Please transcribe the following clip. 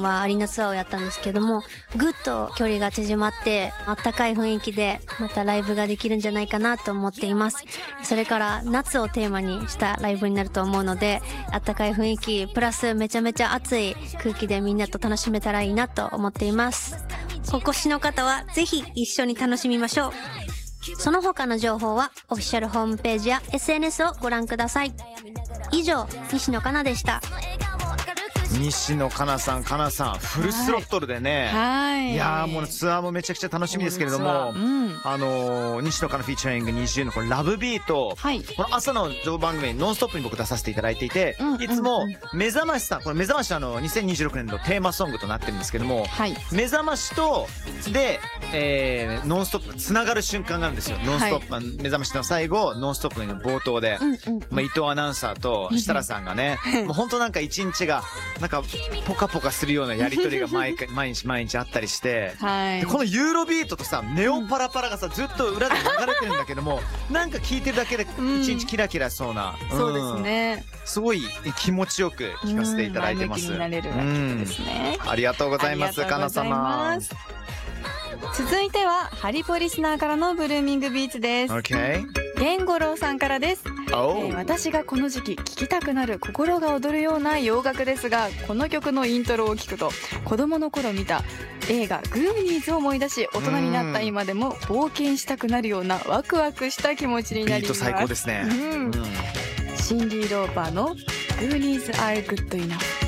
はアリーナツアーをやったんですけども、ぐっと距離が縮まってあったかい雰囲気でまたライブができるんじゃないかなと思っています。それから夏をテーマにしたライブになると思うので、あったかい雰囲気プラスめちゃめちゃ暑い空気でみんなと楽しめたらいいなと思っています。お越しの方はぜひ一緒に楽しみましょう。その他の情報はオフィシャルホームページや SNS をご覧ください。以上、西野カナでした。 西野カナさん、カナさんフルスロットルでね、いやーもうツアーもめちゃくちゃ楽しみですけれども、西野カナフィーチャリング20のこのラブビート、この朝の情報番組ノンストップに僕出させていただいていて、いつも目覚ましさん、これ目覚まし2026年のテーマソングとなってるんですけども、目覚ましとで、ノンストップつながる瞬間があるんですよ。ノンストップ、目覚ましの最後ノンストップの冒頭で、伊藤アナウンサーと設楽さんがね、もう本当なんか一日がなんかポカポカするようなやりとりが毎日あったりして、でこのユーロビートとさネオンパラパラがさずっと裏で流れてるんだけども、なんか聞いてるだけで一日キラキラしそうな、 そうですね、 すごい気持ちよく聞かせていただいてます。 前向きになれる楽曲ですね。 ありがとうございます、カナ様。 続いてはハリポリスナーからのブルーミングビーツです。源五郎さんからです。私がこの時期聴きたくなる心が躍るような洋楽ですが、この曲のイントロを聴くと子供の頃見た映画グーニーズを思い出し、大人になった今でも冒険したくなるようなワクワクした気持ちになります。 ビート最高ですね。 シンディ・ローパーのグーニーズ・アー・グッド・イナフ。